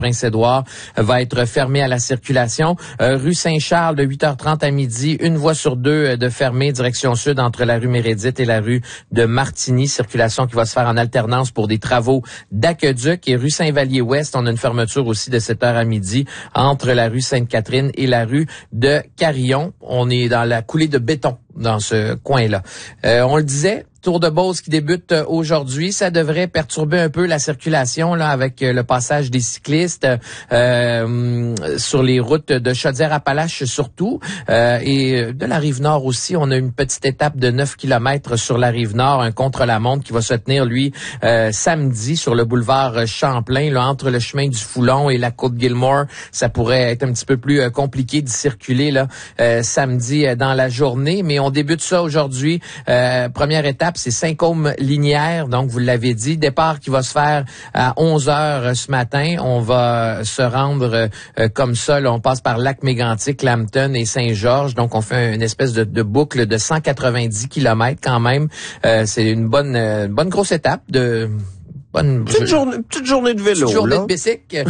Prince-Édouard va être fermée à la circulation. Rue Saint-Charles, de 8h30 à midi, une voie sur deux de fermée, direction sud, entre la rue Mérédith et la rue de Martigny. Circulation qui va se faire en alternance pour des travaux d'aqueduc. Et rue Saint-Vallier-Ouest, on a une fermeture aussi de 7h à midi, entre la rue Sainte-Catherine et la rue de Carillon. On est dans la coulée de béton dans ce coin-là. On le disait, Tour de Beauce qui débute aujourd'hui, ça devrait perturber un peu la circulation là avec le passage des cyclistes sur les routes de Chaudière-Appalaches surtout et de la Rive-Nord aussi. On a une petite étape de 9 km sur la Rive-Nord, un contre-la-montre qui va se tenir lui samedi sur le boulevard Champlain, là entre le chemin du Foulon et la côte Gilmore. Ça pourrait être un petit peu plus compliqué d'y circuler là samedi dans la journée, mais on débute ça aujourd'hui. Première étape, c'est Saint-Côme-Linière, donc vous l'avez dit, départ qui va se faire à 11h ce matin. On va se rendre comme ça, là, on passe par Lac-Mégantic, Lambton et Saint-Georges, donc on fait une espèce de boucle de 190 km quand même. C'est une bonne grosse étape de petite journée de vélo, petite journée là. de bicycle.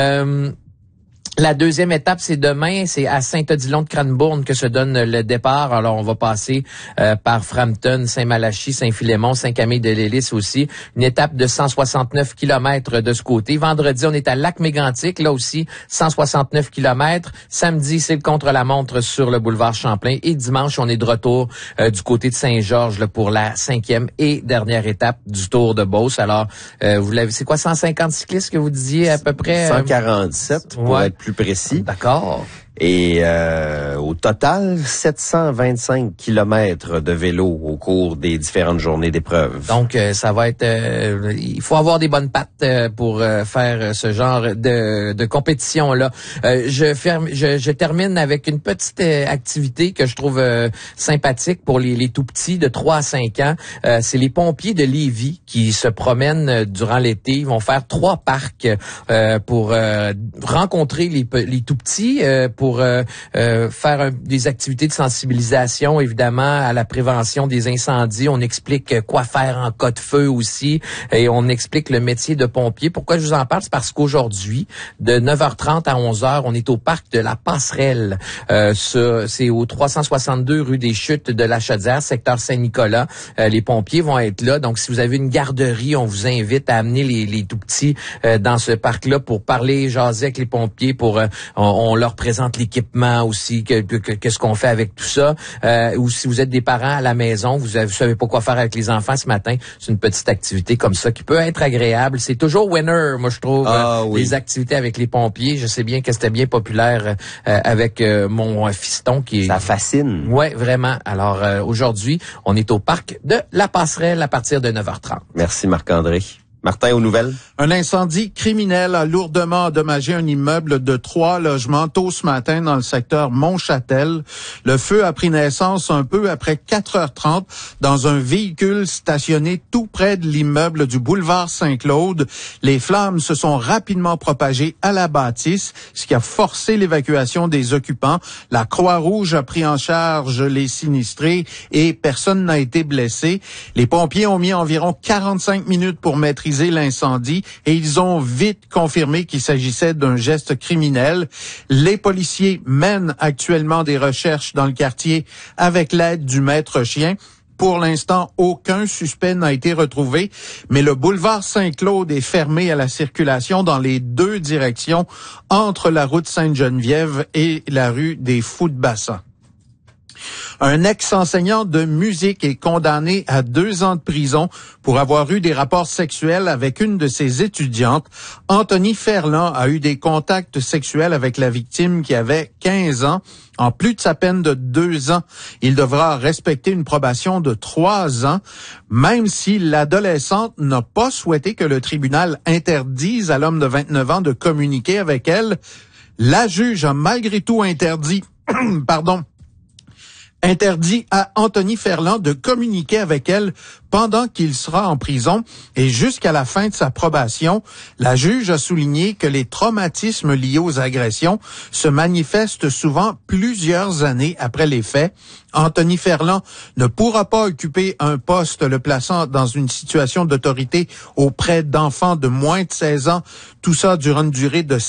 La deuxième étape, c'est demain, c'est à Saint-Odilon-de-Cranbourne que se donne le départ. Alors, on va passer par Frampton, Saint-Malachie, Saint-Philémon, Saint-Camille-de-l'Hélice aussi. Une étape de 169 km de ce côté. Vendredi, on est à Lac-Mégantic, là aussi, 169 km. Samedi, c'est le contre-la-montre sur le boulevard Champlain. Et dimanche, on est de retour du côté de Saint-Georges là, pour la 5e et dernière étape du Tour de Beauce. Alors, vous l'avez, c'est quoi, 150 cyclistes que vous disiez à peu près? 147 pour être plus précis. D'accord. Et au total, 725 kilomètres de vélo au cours des différentes journées d'épreuve. Donc, ça va être... il faut avoir des bonnes pattes pour faire ce genre de compétition-là. Je termine avec une petite activité que je trouve sympathique pour les tout-petits de 3 à 5 ans. C'est les pompiers de Lévis qui se promènent durant l'été. Ils vont faire 3 parcs pour rencontrer les tout-petits, pour faire des activités de sensibilisation, évidemment, à la prévention des incendies. On explique quoi faire en cas de feu aussi et on explique le métier de pompier. Pourquoi je vous en parle? C'est parce qu'aujourd'hui, de 9h30 à 11h, on est au parc de la Passerelle. C'est au 362 rue des Chutes de la Chaudière, secteur Saint-Nicolas. Les pompiers vont être là. Donc, si vous avez une garderie, on vous invite à amener les tout-petits dans ce parc-là pour parler, jaser avec les pompiers, pour on leur présente l'équipement aussi, qu'est-ce qu'on fait avec tout ça. Ou si vous êtes des parents à la maison, vous savez pas quoi faire avec les enfants ce matin, c'est une petite activité comme ça qui peut être agréable. C'est toujours winner, moi je trouve, oui. les activités avec les pompiers. Je sais bien que c'était bien populaire avec mon fiston qui est... Ça fascine. Ouais, vraiment. Alors aujourd'hui, on est au parc de la Passerelle à partir de 9h30. Merci Marc-André. Martin, aux nouvelles. Un incendie criminel a lourdement endommagé un immeuble de 3 logements tôt ce matin dans le secteur Montchâtel. Le feu a pris naissance un peu après 4h30 dans un véhicule stationné tout près de l'immeuble du boulevard Saint-Claude. Les flammes se sont rapidement propagées à la bâtisse, ce qui a forcé l'évacuation des occupants. La Croix-Rouge a pris en charge les sinistrés et personne n'a été blessé. Les pompiers ont mis environ 45 minutes pour maîtriser l'incendie et ils ont vite confirmé qu'il s'agissait d'un geste criminel. Les policiers mènent actuellement des recherches dans le quartier avec l'aide du maître chien. Pour l'instant, aucun suspect n'a été retrouvé, mais le boulevard Saint-Claude est fermé à la circulation dans les 2 directions entre la route Sainte-Geneviève et la rue des Fous-de-Bassin. Un ex-enseignant de musique est condamné à 2 ans de prison pour avoir eu des rapports sexuels avec une de ses étudiantes. Anthony Ferland a eu des contacts sexuels avec la victime qui avait 15 ans. En plus de sa peine de 2 ans, il devra respecter une probation de 3 ans, même si l'adolescente n'a pas souhaité que le tribunal interdise à l'homme de 29 ans de communiquer avec elle. La juge a malgré tout interdit, interdit à Anthony Ferland de communiquer avec elle pendant qu'il sera en prison et jusqu'à la fin de sa probation. La juge a souligné que les traumatismes liés aux agressions se manifestent souvent plusieurs années après les faits. Anthony Ferland ne pourra pas occuper un poste le plaçant dans une situation d'autorité auprès d'enfants de moins de 16 ans, tout ça durant une durée de